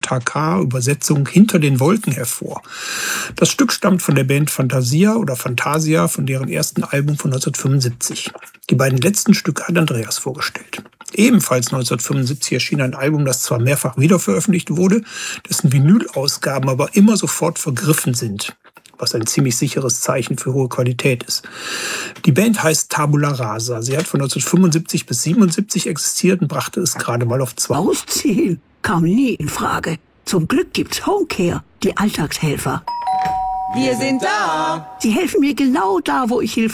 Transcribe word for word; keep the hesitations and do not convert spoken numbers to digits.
H K, Übersetzung Hinter den Wolken, hervor. Das Stück stammt von der Band Fantasia oder Fantasia, von deren ersten Album von neunzehnhundertfünfundsiebzig. Die beiden letzten Stücke hat Andreas vorgestellt. Ebenfalls neunzehnhundertfünfundsiebzig erschien ein Album, das zwar mehrfach wiederveröffentlicht wurde, dessen Vinylausgaben aber immer sofort vergriffen sind, was ein ziemlich sicheres Zeichen für hohe Qualität ist. Die Band heißt Tabula Rasa. Sie hat von neunzehnhundertfünfundsiebzig bis siebenundsiebzig existiert und brachte es gerade mal auf zwei. Ausziehen kam nie in Frage. Zum Glück gibt's Homecare, die Alltagshelfer. Wir sind da. Sie helfen mir genau da, wo ich Hilfe